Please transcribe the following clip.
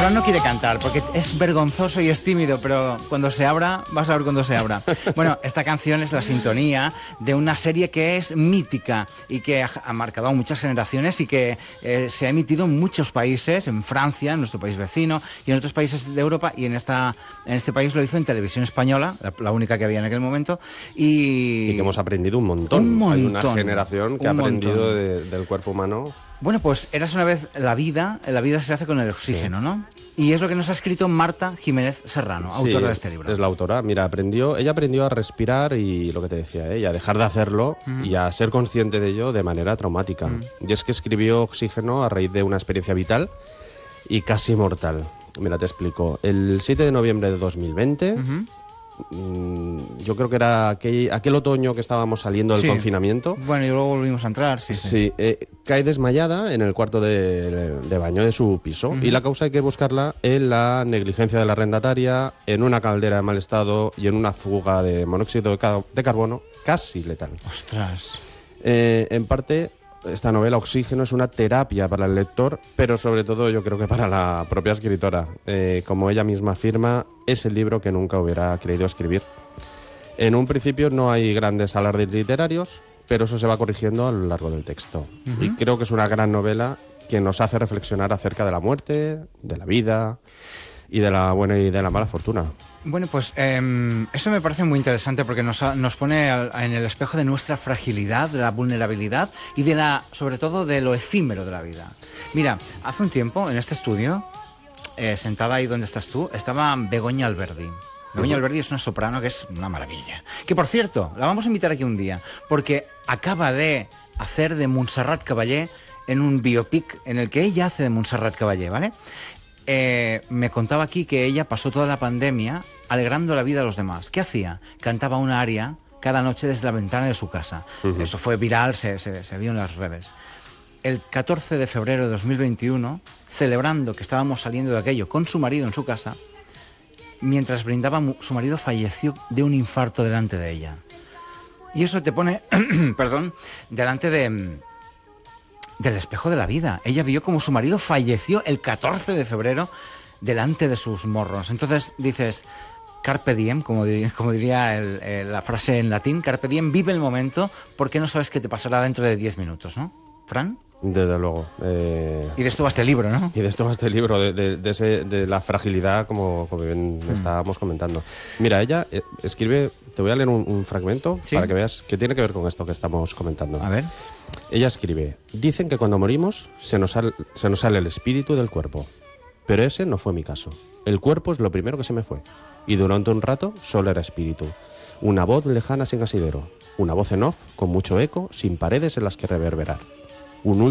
Fran no quiere cantar porque es vergonzoso y es tímido, pero cuando se abra, vas a ver cuando se abra. Bueno, esta canción es la sintonía de una serie que es mítica y que ha marcado a muchas generaciones y que se ha emitido en muchos países, en Francia, en nuestro país vecino, y en otros países de Europa, y en este país lo hizo en Televisión Española, la única que había en aquel momento. Y que hemos aprendido un montón. Hay una generación que ha aprendido del cuerpo humano. Bueno, pues eras una vez la vida se hace con el oxígeno, sí, ¿no? Y es lo que nos ha escrito Marta Jiménez Serrano, autora de este libro. Es la autora. Mira, ella aprendió a respirar y lo que te decía, y a dejar de hacerlo y a ser consciente de ello de manera traumática. Y es que escribió Oxígeno a raíz de una experiencia vital y casi mortal. Mira, te explico. El 7 de noviembre de 2020... yo creo que era aquel otoño que estábamos saliendo del confinamiento. Bueno, y luego volvimos a entrar, cae desmayada en el cuarto de baño de su piso. Y la causa hay que buscarla en la negligencia de la arrendataria, en una caldera de mal estado y en una fuga de monóxido de carbono casi letal. ¡Ostras! En parte, esta novela Oxígeno es una terapia para el lector, pero sobre todo yo creo que para la propia escritora. Como ella misma afirma, es el libro que nunca hubiera querido escribir. En un principio no hay grandes alardes literarios, pero eso se va corrigiendo a lo largo del texto. Y creo que es una gran novela que nos hace reflexionar acerca de la muerte, de la vida y de la buena y de la mala fortuna. Bueno, pues eso me parece muy interesante porque nos pone en el espejo de nuestra fragilidad, de la vulnerabilidad y sobre todo de lo efímero de la vida. Mira, hace un tiempo en este estudio, sentada ahí donde estás tú, estaba Begoña Alberdi. Begoña Alberdi es una soprano que es una maravilla. Que, por cierto, la vamos a invitar aquí un día porque acaba de hacer de Montserrat Caballé en un biopic en el que ella hace de Montserrat Caballé, ¿vale? Me contaba aquí que ella pasó toda la pandemia alegrando la vida a los demás. ¿Qué hacía? Cantaba una aria cada noche desde la ventana de su casa. Eso fue viral, se vio en las redes. El 14 de febrero de 2021, celebrando que estábamos saliendo de aquello con su marido en su casa, mientras brindaba, su marido falleció de un infarto delante de ella. Y eso te pone, delante del espejo de la vida. Ella vio como su marido falleció el 14 de febrero delante de sus morros. Entonces dices, carpe diem, como diría la frase en latín, carpe diem, vive el momento porque no sabes qué te pasará dentro de 10 minutos, ¿no? ¿Fran? Desde luego. Y de esto va este libro, ¿no? Y de esto va este libro, de la fragilidad, como bien estábamos comentando. Mira, ella escribe, te voy a leer un fragmento para que veas que tiene que ver con esto que estamos comentando. A ver. Ella escribe, dicen que cuando morimos se nos sale el espíritu del cuerpo, pero ese no fue mi caso. El cuerpo es lo primero que se me fue, y durante un rato solo era espíritu. Una voz lejana sin asidero, una voz en off con mucho eco, sin paredes en las que reverberar. Un